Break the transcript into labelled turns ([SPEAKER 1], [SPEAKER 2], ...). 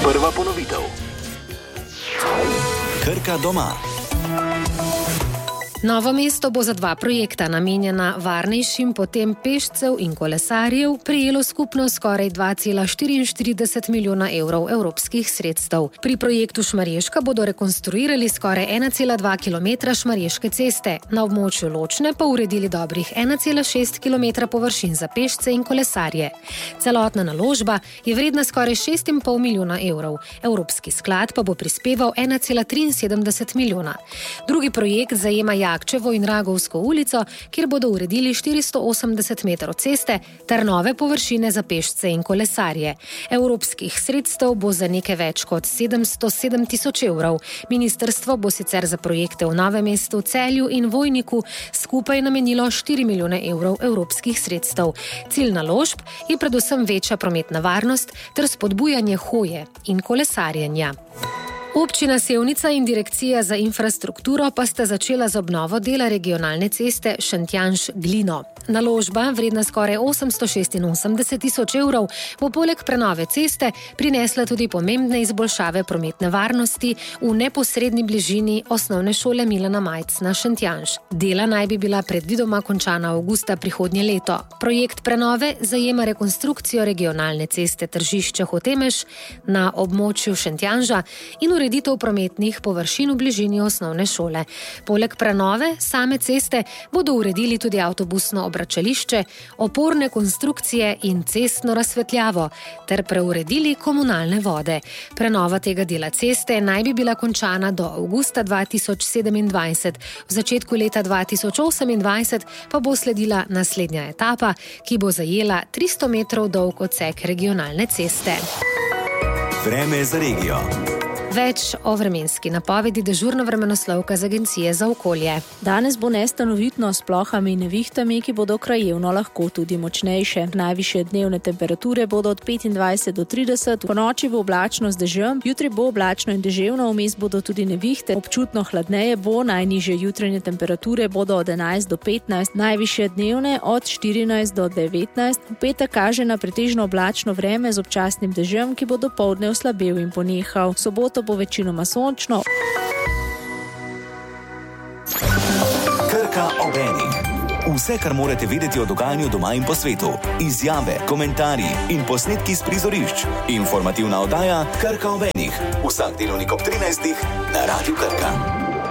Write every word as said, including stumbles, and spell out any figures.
[SPEAKER 1] Prva ponovitev. Krka doma.
[SPEAKER 2] Novo mesto bo za dva projekta namenjena varnejšim potem pešcev in kolesarjev prejelo skupno skoraj dva cela štiriinštirideset milijona evrov evropskih sredstev. Pri projektu Šmarješka bodo rekonstruirali skoraj ena cela dva kilometra Šmarješke ceste, na območju Ločne pa uredili dobrih ena cela šest kilometra površin za pešce in kolesarje. Celotna naložba je vredna skoraj šest in pol milijona evrov. Evropski sklad pa bo prispeval ena cela triinsedemdeset milijona. Drugi projekt zajema Jakčevo in Ragovsko ulico, kjer bodo uredili štiristo osemdeset metrov ceste ter nove površine za pešce in kolesarje. Evropskih sredstev bo za nekaj več kot sedemsto sedem tisoč evrov. Ministrstvo bo sicer za projekte v Novem mestu, Celju in Vojniku skupaj namenilo štiri milijone evrov evropskih sredstev. Cilj naložb je predvsem večja prometna varnost ter spodbujanje hoje in kolesarjenja. Občina Sevnica in Direkcija za infrastrukturo pa sta začela z obnovo dela regionalne ceste Šentjanž-Glino. Naložba, vredna skoraj osemsto šestinosemdeset tisoč evrov, bo poleg prenove ceste prinesla tudi pomembne izboljšave prometne varnosti v neposredni bližini osnovne šole Milana Majcna Šentjanž. Dela naj bi bila predvidoma končana avgusta prihodnje leto. Projekt prenove zajema rekonstrukcijo regionalne ceste Tržišče-Hotemeš na območju Šentjanža in ureditev prometnih površin v bližini osnovne šole. Poleg prenove same ceste bodo uredili tudi avtobusno obračališče, oporne konstrukcije in cestno razsvetljavo ter preuredili komunalne vode. Prenova tega dela ceste naj bi bila končana do avgusta dva tisoč sedemindvajset. V začetku leta dva tisoč osemindvajset pa bo sledila naslednja etapa, ki bo zajela tristo metrov dolg odsek regionalne ceste.
[SPEAKER 1] Vreme za regijo.
[SPEAKER 2] Več o vremenski napovedi dežurna vremenoslovka z Agencije za okolje.
[SPEAKER 3] Danes bo nestanovitno s plohami in nevihtami, ki bodo krajevno lahko tudi močnejše. Najvišje dnevne temperature bodo od petindvajset do trideset, po noči bo oblačno z dežjem, jutri bo oblačno in deževno, vmes bodo tudi nevihte, občutno hladneje bo, najnižje jutranje temperature bodo od enajst do petnajst, najvišje dnevne od štirinajst do devetnajst. V petek kaže na pretežno oblačno vreme z občasnim dežjem, ki bo dopoldne oslabel in ponehal. V soboto bo večinoma sončno.
[SPEAKER 1] Krka ob enih. Vse, kar morate vedeti o dogajanju doma in po svetu. Izjave, komentarji in posnetki s prizorišč. Informativna oddaja Krka ob enih. Vsak delovnik ob trinajstih na Radiu Krka.